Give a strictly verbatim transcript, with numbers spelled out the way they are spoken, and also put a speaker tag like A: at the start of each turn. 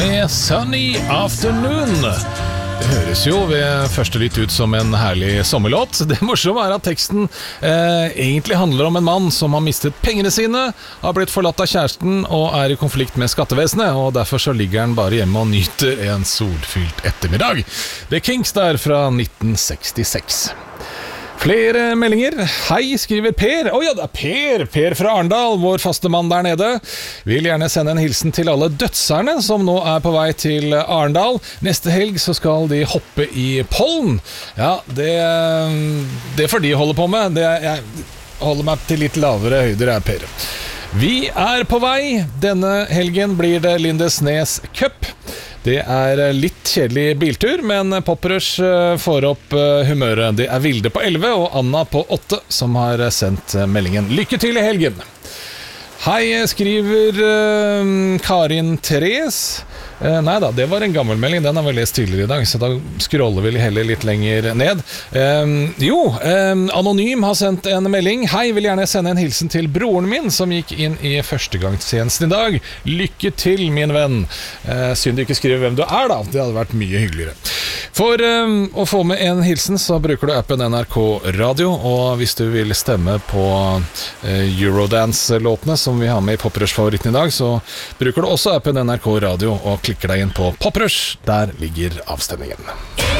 A: med Sunny Afternoon. Det høres jo ved første lytt ut som en herlig sommerlåt. Det morsomme er at teksten eh, egentlig handler om en mann som har mistet pengene sine, har blitt forlatt av kjæresten og er i konflikt med skattevesenet, og derfor så ligger han bare hjemme og nyter en solfylt ettermiddag. Det er Kings der fra nitten sekstiseks. Flere meldinger. Hei, skriver Per. Å oh, ja, det er Per. Per fra Arendal, vår faste mann der nede. Vil gjerne sende en hilsen til alle dødserne som nå er på vei til Arendal. Neste helg så skal de hoppe i pollen. Ja, det, det får de holde på med. Det, jeg holder meg til litt lavere høyder, er Per. Vi er på vei. Denne helgen blir det Lindesnes Cup. Det er litt kjedelig biltur, men Poprush får opp humøret. Det er Vilde på elleve og Anna på åtte som har sendt meldingen. Lykke til i helgen! Hei, skriver uh, Karin Therese. Uh, nei da, det var en gammel melding. Den har vi lest tidligere i dag, så da scroller vi heller litt lenger ned. Um, jo, um, Anonym har sendt en melding. Hei, vil gjerne sende en hilsen til broren min som gikk inn i førstegangstjenesten i dag. Lykke til, min venn. Uh, synd du ikke skriver hvem du er da. Det hadde vært mye hyggeligere. For um, å få med en hilsen så bruker du appen N R K Radio, og hvis du vil stemme på uh, Eurodance-låtene som vi har med i Poprush-favoritten i dag, så bruker du også appen N R K Radio og klikker deg inn på Poprush. Der ligger avstemningen.